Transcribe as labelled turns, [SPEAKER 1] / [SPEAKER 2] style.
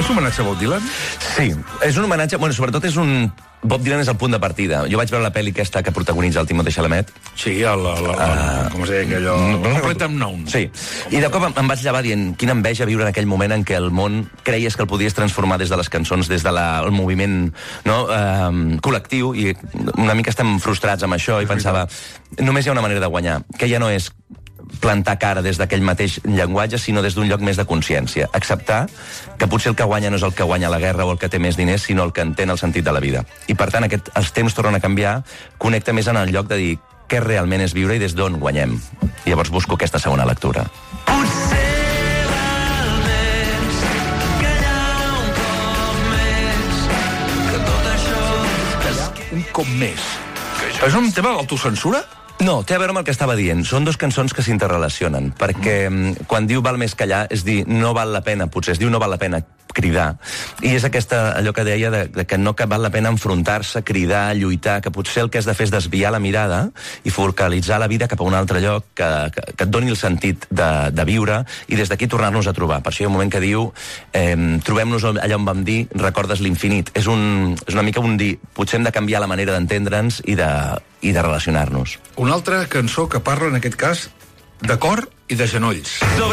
[SPEAKER 1] És un homenatge a Bob Dylan?
[SPEAKER 2] Sí, és un homenatge... Bueno, sobretot és un... Bob Dylan és el punt de partida. Jo vaig veure la pel·li aquesta que protagonitza el Timothée Chalamet.
[SPEAKER 1] Sí, com es deia aquellò... Complete Unknown.
[SPEAKER 2] Sí, i de cop em vaig llevar dient quina enveja viure en aquell moment en què el món creies que el podies transformar des de les cançons, des del moviment col·lectiu, i una mica estem frustrats amb això, i pensava, només hi ha una manera de guanyar, que ja no és plantar cara des d'aquell mateix llenguatge, sinó des d'un lloc més de consciència. Acceptar que potser el que guanya no és el que guanya la guerra o el que té més diners, sinó el que entén el sentit de la vida. I per tant, els temps tornen a canviar, connecta més en el lloc de dir què realment és viure i des d'on guanyem. I llavors busco aquesta segona lectura.
[SPEAKER 1] Un cop més. És un tema d'autocensura?
[SPEAKER 2] No, té a veure amb el que estava dient. Són dues cançons que s'interrelacionen, perquè quan diu val més callar, és dir, no val la pena, potser es diu no val la pena cridar. I és allò que deia de que no val la pena enfrontar-se, cridar, lluitar, que potser el que has de fer és desviar la mirada i focalitzar la vida cap a un altre lloc que et doni el sentit de viure i des d'aquí tornar-nos a trobar. Per això hi ha un moment que diu trobem-nos allà on vam dir recordes l'infinit. És una mica un dir, potser hem de canviar la manera d'entendre'ns i de relacionar-nos.
[SPEAKER 1] Una altra cançó que parla, en aquest cas, de cor i de genolls.